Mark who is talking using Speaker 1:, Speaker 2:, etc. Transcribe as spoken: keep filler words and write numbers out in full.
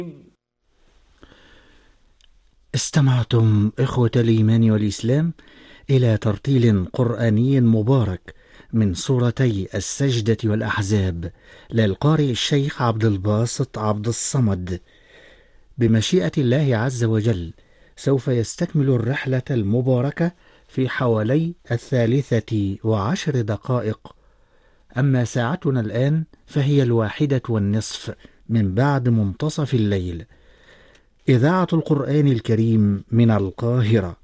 Speaker 1: استمعتم إخوة الإيمان والإسلام إلى ترتيل قرآني مبارك من سورتي السجدة والأحزاب للقارئ الشيخ عبد الباسط عبد الصمد. بمشيئة الله عز وجل سوف يستكمل الرحلة المباركة في حوالي الثالثة وعشر دقائق. أما ساعتنا الآن فهي الواحدة والنصف من بعد منتصف الليل. إذاعة القرآن الكريم من القاهرة.